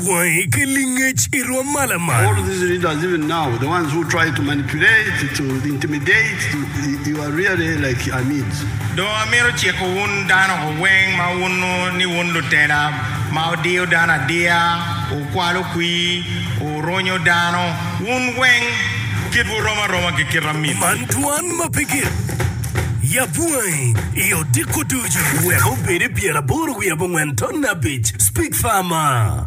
All of these leaders, even now, the ones who try to manipulate, to intimidate, you are really like Amids. Do amiro cheko un dano weng ma unu ni un lutera ma dio dana dia o kwalo qui o ronyo dano un weng kidu roma ke kiramin. Mantuan mapigit. Ya buai, io dico duju. We hope it be a buru we have went on a beach. Speak farmer.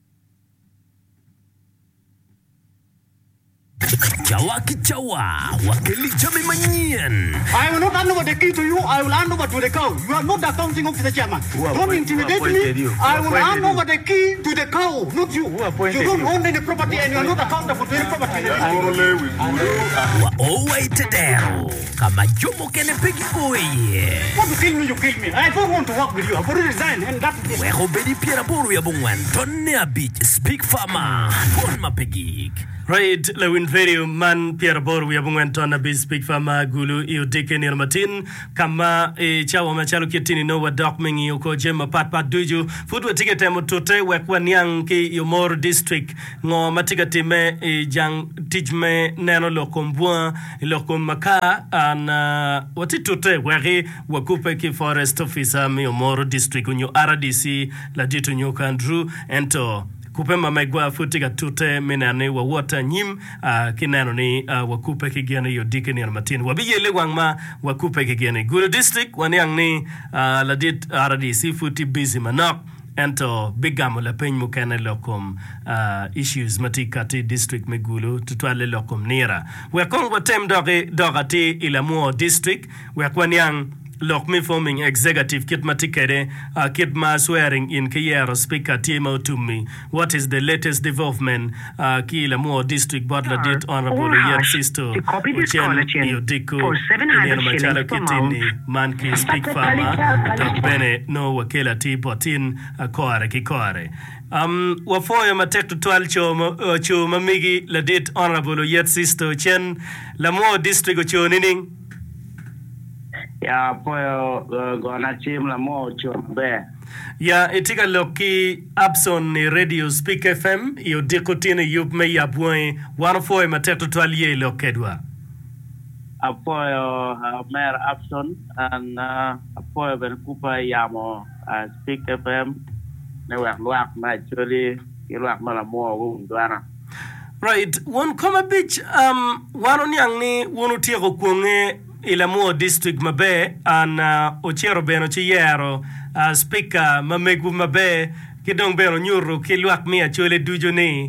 Chawa kichawa, wakili chami manien. I will not hand over the key to you. I will hand over to the cow. You are not the accounting officer, chairman. Don't intimidate me. I will hand over the key to the cow, not you. You don't own any property and you are not accountable to any property. Oh, wait there. Kama jomo kene pigi boy. Want to kill me, you kill me. I don't want to work with you. I've already resigned and that's it. We hope it be a buru ya bungwan. Tonne a beach. Speak farmer. Pon ma pigi. Right, Lewin Ferio man Pierre Bor we abungwen tona bis speak fama gulu iyo dike ni matin kama chawa machalo kitini no wa doc mingi uko jema pat duju futwa tikete motote wekwa niang ki Yomor district ngo matiga time jang tijme neno lokombwa lokom maka ana watitote wari wakupe ki forest officer mi Yomor district unyo RDC la ditu nyoka Andrew ento kupema megwa futiga tute minane wa wata nyim kinano ni wakupe kigiane yodike ni almatini wabiye le wangma wakupe kigiane Gulu district wanyang ni ladit RDC futi busy manok ento bigamo la peny mukene lokom issues matikati district megulu tutwale lokom nira wekong watem dogati ilamuo district wekwanyang Lokmi forming executive kit matikere kit ma swearing in Kiyero speaker Timo to me. What is the latest development ki Lamuo district butler did honorable yet sister Uchen Yodiko in Machala kitini manki speak farmer dok bene no wakela ti potin kore kikore. Wafoyo matek to 12 cho mamigi la did honorable yet sister Uchen Lamuo district ucho nining ya poyo gona chim la mo chombe ya itika loki Abson ni radio Speak FM yo dikotine yup me ya buen 104 mateto twalie lokedwa apoyo mer Abson and apoyo ben kupa yamo Speak FM ne luak ma choli luak mala mo ngwana. Right, one come a bitch one yang ni wonu tiego kuonge Ilamuo district mabe an ochero beno chiyero speaker mamegu mabe kidong beno nyuru kiluak mia chole dujo ni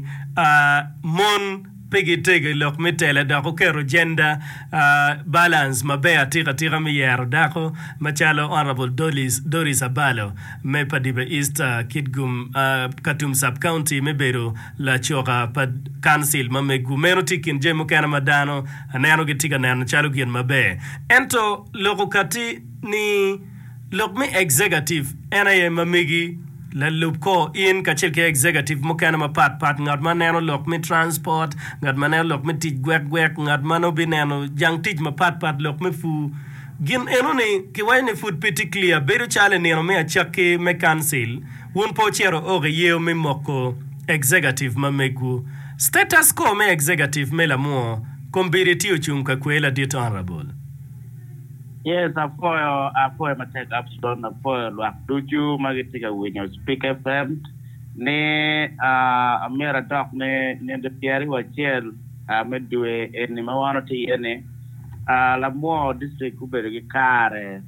mon pegitege lok mitele dako kero gender balance mabe atira miyero dako machalo honorable Doris Abalo me padibe East Kitgum Katum sub county mebero la choka pad council mamegu meno tikin jemo kana madano anano gitiga nano chalo gien mabe ento loko kati ni lokme executive NIA mamigi la lupko in kachilke executive mukana ma pat ngat maneno lok mi transport ngat maneno lok mi tij gwek ngat mano bineno jang tij ma pat lok mi fu gin enone ki wayne food particular beru chale neno me achake me council won po chero oge yeo mi moko executive ma megu status quo me executive me la mo kombiriti ochunka kwela dit honorable. Yes, apoyo matek Abson apoyo luak duju magitika winyo Speak FM ne amera dok ne de piari wachel medwe eni mawano ti ene la mo district kubere gi kare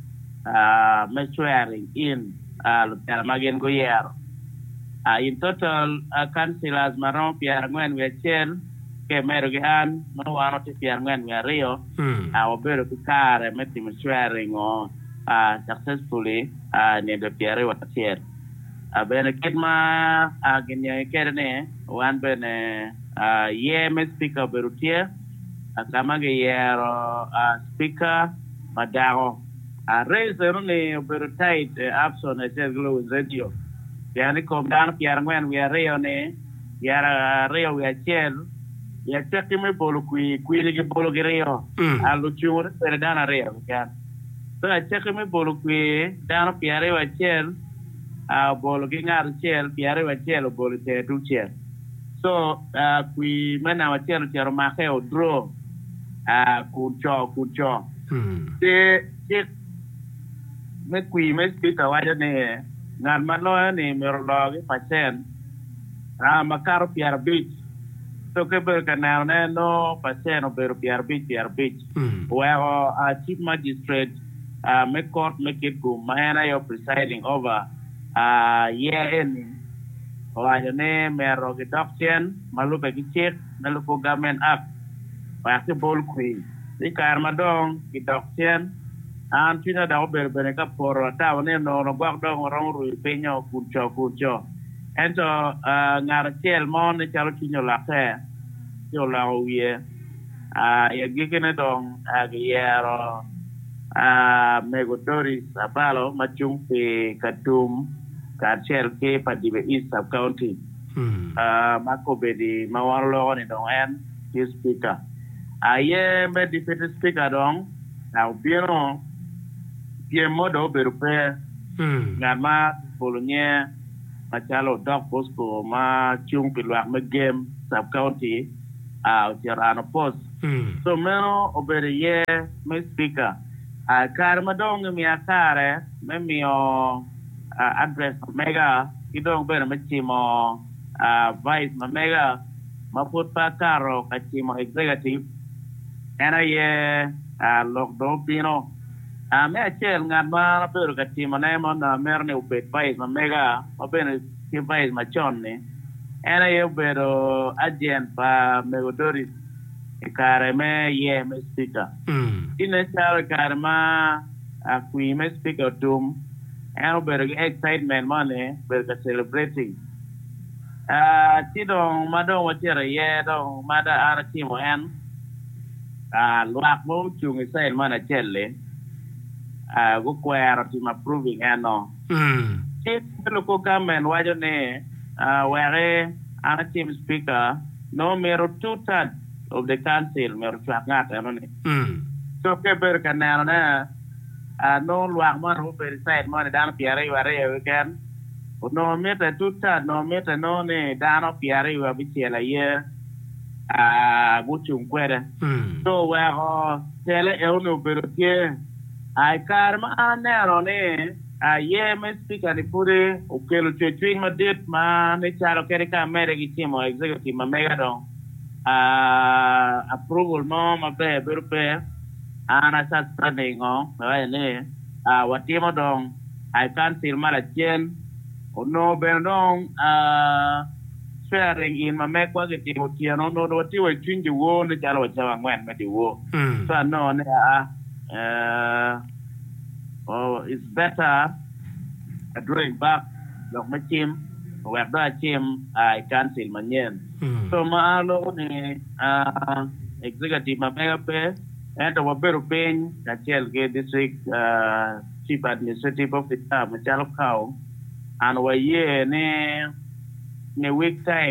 me swearing in la magen go yero in total councilors maron piar ngwen wachel ke mero gi an no wano ti piar ngwen we rio obero ku kare meti swearing o successfully ne de piare watier bene kitma genya kerne wan bene ye me speaker berutie kama ge yero speaker madago raise ne berutait Abson e teglo radio yani kom dan piar ngwen we rio ne yara rio we chiel ya teki me bolo qui li bolo rio allo chiore per dana rio kan so teki me bolo qui dana piare wa chel bolo ki ngar chel piare wa chel bolo te tu chel so kui mena wa chel chero ma ke o draw kucho te me kui me speaker wa ne ngan ma lo ni me ro gi pasen makaro piar bit so ke ber kanal ne no pasen o ber piar bit where chief magistrate me court make it go mana yo presiding over in wa ne me ro gi doctor malu be gi check na lu government act wa ke bol kui di kar madong gi doctor an tina da ber ber ka por ta ne no gwa dong rong ru pe nyo kucho ento ngar chel mon ne chalo kinyo la ke yo la wie ya gikene dong agiyero megodori sabalo machung pe katum ka chel ke padibe east sub county makobe di mawalo ni dong en speaker aye me deputy speaker dong na ubiro pie modo berupe ngama bolonye machalo dog bosco ma chung pilwa me game sub county tirano post so meno obere ye me speaker kar madong mi akare me mio address mega idong bere me chimo vice mega maput pa karo kachimo executive ana ye lok do pino me achel ngat ma bere kachimo ne mon merne ubet vice mega obene ki vice machon ne ana ye bero agent pa megodori kare me ye me speaker ine charo kare ma kui me speaker tum ano bero excitement mane bero celebrating tidong madong wachira ye dong mada ara timo en luak mo chung isail mana chelle go kwero tim approving ano it local government wajo ne where ana team speaker no mero 2/3 of the council mero chwangat ano ne so ke ber kanal na no luak mo ro ber side mo dan piare ware weekend no meta 2/3 no meta no ne dan piare wa bichela ye guchung kwere so where tele e no ber ke ai karma anero ne ye me speaker ni pure o kelo twing ma dit ma ne charo kere ka mere gi timo executive ma mega don approval mo ma be berpe ana sa standing on wa ne watimo don I can't feel mala chen o no be don sharing in ma me kwa ge timo tiano no do ti we twing ju wo ne charo chawa ngwen ma di wo so no ne it's better drawing back lok ma chim wek da chim I cancel manyen so ma lo ni executive ma mega pe and wa beru pen ka chel ge district chief administrative officer ma chalo kau and wa ye ne week time